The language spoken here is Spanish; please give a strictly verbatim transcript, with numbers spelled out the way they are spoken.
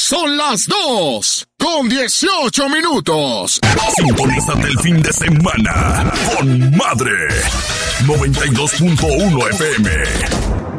Son las dos con dieciocho minutos. Sintonízate el fin de semana con Madre noventa y dos punto uno F M.